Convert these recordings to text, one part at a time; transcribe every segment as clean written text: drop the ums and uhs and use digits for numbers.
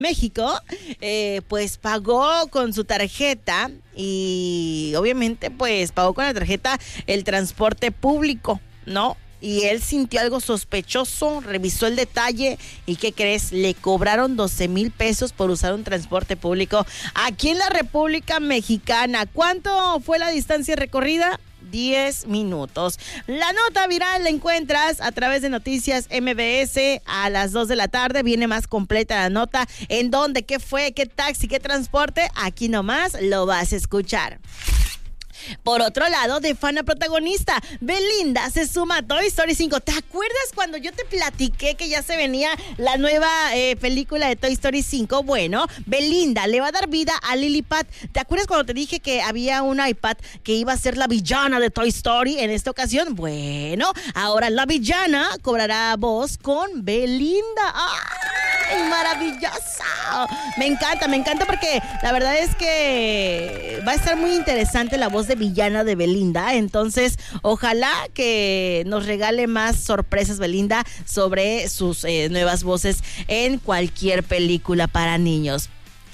México, pues pagó con su tarjeta y obviamente pues pagó con la tarjeta el transporte público, ¿no? Y él sintió algo sospechoso, revisó el detalle y ¿qué crees? Le cobraron 12,000 pesos por usar un transporte público aquí en la República Mexicana. ¿Cuánto fue la distancia recorrida? 10 minutos. La nota viral la encuentras a través de Noticias MBS a las 2 de la tarde. Viene más completa la nota. ¿En dónde? ¿Qué fue? ¿Qué taxi? ¿Qué transporte? Aquí nomás lo vas a escuchar. Por otro lado, de fana protagonista, Belinda se suma a Toy Story 5. ¿Te acuerdas cuando yo te platiqué que ya se venía la nueva película de Toy Story 5? Bueno, Belinda le va a dar vida a Lilliput. ¿Te acuerdas cuando te dije que había un iPad que iba a ser la villana de Toy Story en esta ocasión? Bueno, ahora la villana cobrará voz con Belinda. ¡Ay, maravillosa! Me encanta porque la verdad es que va a estar muy interesante la voz de villana de Belinda. Entonces, ojalá que nos regale más sorpresas Belinda sobre sus nuevas voces en cualquier película para niños.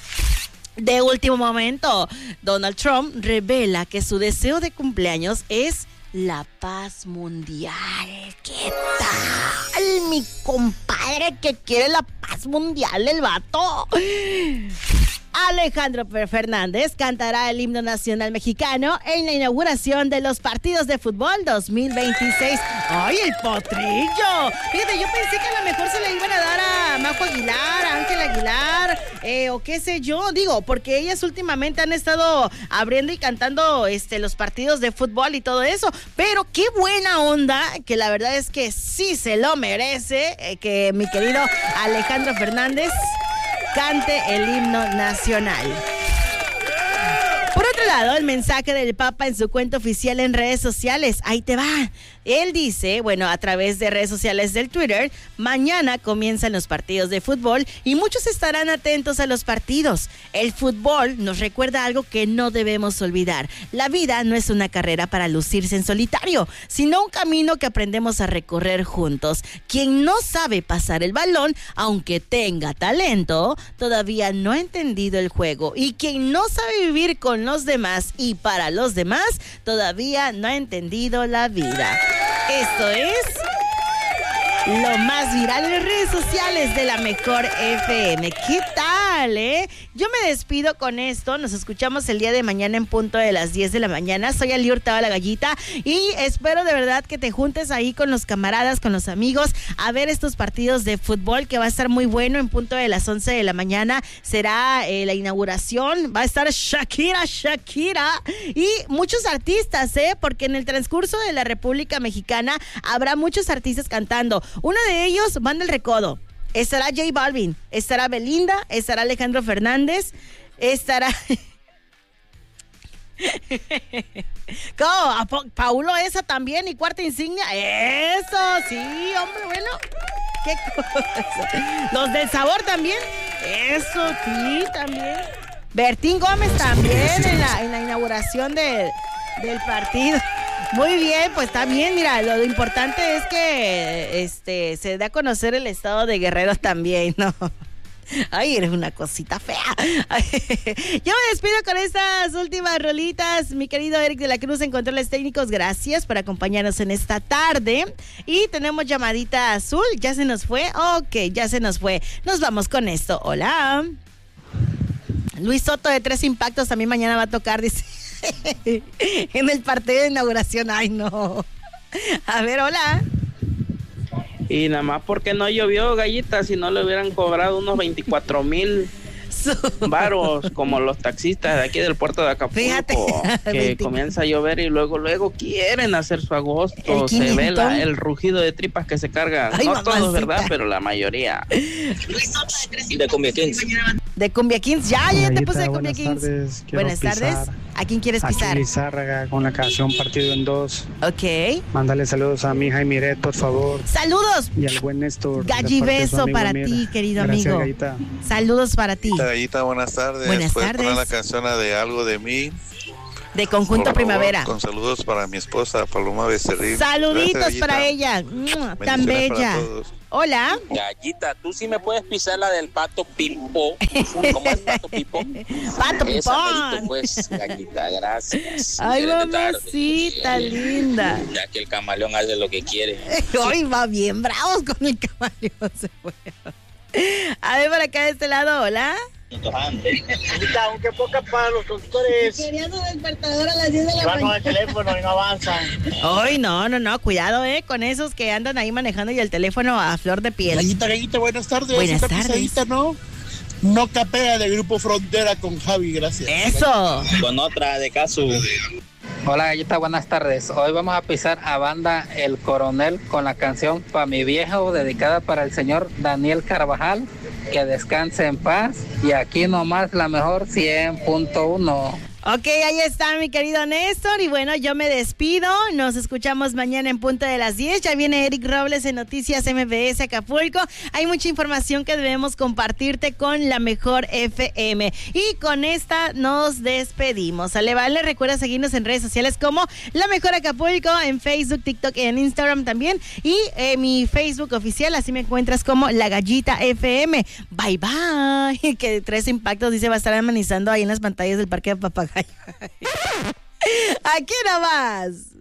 De último momento, Donald Trump revela que su deseo de cumpleaños es la paz mundial. ¿Qué tal, mi compadre, que quiere la paz mundial, el vato? Alejandro Fernández cantará el himno nacional mexicano en la inauguración de los partidos de fútbol 2026. ¡Ay, el potrillo! Fíjate, yo pensé que a lo mejor se le iban a dar a Majo Aguilar, a Ángel Aguilar, o qué sé yo, digo, porque ellas últimamente han estado abriendo y cantando los partidos de fútbol y todo eso, pero qué buena onda, que la verdad es que sí se lo merece, que mi querido Alejandro Fernández cante el himno nacional. Por otro lado, el mensaje del Papa en su cuenta oficial en redes sociales. Ahí te va. Él dice, bueno, a través de redes sociales del Twitter, mañana comienzan los partidos de fútbol y muchos estarán atentos a los partidos. El fútbol nos recuerda algo que no debemos olvidar. La vida no es una carrera para lucirse en solitario, sino un camino que aprendemos a recorrer juntos. Quien no sabe pasar el balón, aunque tenga talento, todavía no ha entendido el juego. Y quien no sabe vivir con los demás y para los demás, todavía no ha entendido la vida. Esto es lo más viral en las redes sociales de la Mejor FM. ¿Qué tal, Yo me despido con esto. Nos escuchamos el día de mañana en punto de las 10 de la mañana. Soy Ali Hurtado la Gallita y espero de verdad que te juntes ahí con los camaradas, con los amigos, a ver estos partidos de fútbol que va a estar muy bueno. En punto de las 11 de la mañana será la inauguración. Va a estar Shakira y muchos artistas, porque en el transcurso de la República Mexicana habrá muchos artistas cantando. Uno de ellos, Banda El Recodo. Estará J Balvin, estará Belinda, estará Alejandro Fernández, estará... ¿Cómo? Paulo Esa también y Cuarta Insignia. Eso, sí, hombre, bueno. ¿Qué cosa? Los del Sabor también. Eso, sí, también. Bertín Gómez también en la inauguración del partido. Muy bien, pues está bien, mira, lo importante es que se dé a conocer el estado de Guerrero también, ¿no? Ay, eres una cosita fea. Yo me despido con estas últimas rolitas. Mi querido Eric de la Cruz en controles técnicos, gracias por acompañarnos en esta tarde. Y tenemos llamadita azul, ¿ya se nos fue? Ok, ya se nos fue. Nos vamos con esto. Hola. Luis Soto de Tres Impactos también mañana va a tocar, dice. En el partido de inauguración. Ay, no. A ver, hola. Y nada más porque no llovió, Gallita, si no le hubieran cobrado unos 24,000 varos, como los taxistas de aquí del puerto de Acapulco. Fíjate, que comienza a llover y luego quieren hacer su agosto. Se ve el rugido de tripas que se carga. Ay, no mamacita. Todos, ¿verdad? Pero la mayoría. Y de Cumbia Kings. De Cumbia Kings, ya te puse de Cumbia Kings. Buenas tardes. ¿A quién quieres pisar? Aquí Lizárraga con la canción Partido en Dos. Ok. Mándale saludos a mi hija Miret, por favor. ¡Saludos! Y al buen Néstor. Gallibeso para ti, querido amigo. Gallita. Saludos para ti. Gallita, buenas tardes. Buenas ¿Puedes tardes. poner la canción de Algo de Mí? De Conjunto Primavera. Con saludos para mi esposa, Paloma Becerril. Saluditos Gracias, para ella. Tan bella. Hola. Gallita, tú sí me puedes pisar la del Pato Pipo. ¿Cómo es Pato Pipo? Pato Esa Pipón. pues, Gallita, gracias. Ay, Eres de mamacita tarde. linda. Ya que el camaleón hace lo que quiere. Hoy va bien bravos con el camaleón. Se fue. A ver, por acá de este lado, hola. Aunque poca para los conductores. Quería su despertador a las 10 de la Van con el teléfono y no avanzan. Ay, no, cuidado, con esos que andan ahí manejando y el teléfono a flor de piel. Gallita, buenas tardes. Buenas Una tardes. pisadita, ¿no? No capea de Grupo Frontera con Javi, gracias. Eso. Con otra de caso. Hola Gallita, buenas tardes. Hoy vamos a pisar a banda El Coronel con la canción Pa' mi viejo, dedicada para el señor Daniel Carvajal. Que descanse en paz. Y aquí nomás la mejor 100.1. Ok, ahí está mi querido Néstor. Y bueno, yo me despido. Nos escuchamos mañana en punto de las 10. Ya viene Eric Robles en Noticias MBS Acapulco. Hay mucha información que debemos compartirte con la mejor FM. Y con esta nos despedimos. ¿Sale, vale? Recuerda seguirnos en redes sociales como La Mejor Acapulco, en Facebook, TikTok y en Instagram también. Y mi Facebook oficial, así me encuentras como La Gallita FM. Bye, bye. Que 3 impactos, dice, va a estar amenizando ahí en las pantallas del Parque de Papagayo. Aquí nomás.